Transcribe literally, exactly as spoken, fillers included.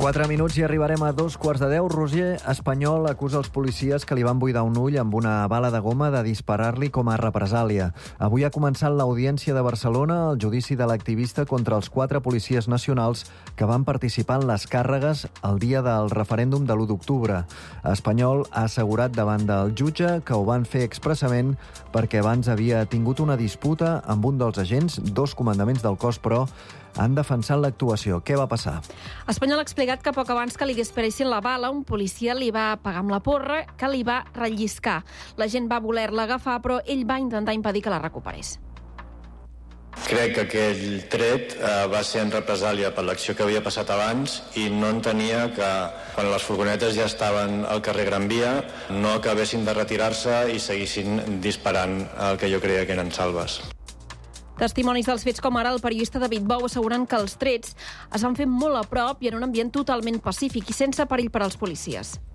Quatre minuts i arribarem a dos quarts de deu. Roger Espanyol acusa els policies que li van buidar un ull amb una bala de goma de disparar-li com a represàlia. Avui ha començat l'Audiència de Barcelona, el judici de l'activista contra els quatre policies nacionals que van participar en les càrregues el dia del referèndum de l'u d'octubre. Espanyol ha assegurat davant del jutge que ho van fer expressament perquè abans havia tingut una disputa amb un dels agents. Dos comandaments del cos, però, han defensat l'actuació. Què va passar? Espanyol ha explicat que poc abans que li disparessin la bala, un policia li va pegar amb la porra, que li va relliscar. La gent va voler-la agafar, però ell va intentar impedir que la recuperés. Crec que aquell tret eh, va ser en represàlia per l'acció que havia passat abans i no entenia que quan les furgonetes ja estaven al carrer Gran Via no acabessin de retirar-se i seguissin disparant el que jo creia que eren salves. Testimonis dels fets com ara el periodista David Bou asseguren que els trets es van fer molt a prop i en un ambient totalment pacífic i sense perill per als policies.